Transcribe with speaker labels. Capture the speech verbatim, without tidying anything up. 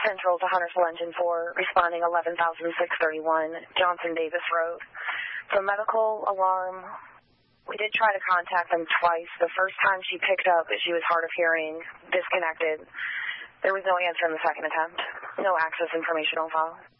Speaker 1: Central to Huntersville Engine four, responding eleven thousand six thirty-one, Johnson Davis Road. For medical alarm, we did try to contact them twice. The first time she picked up, she was hard of hearing, disconnected. There was no answer in the second attempt. No access information on file.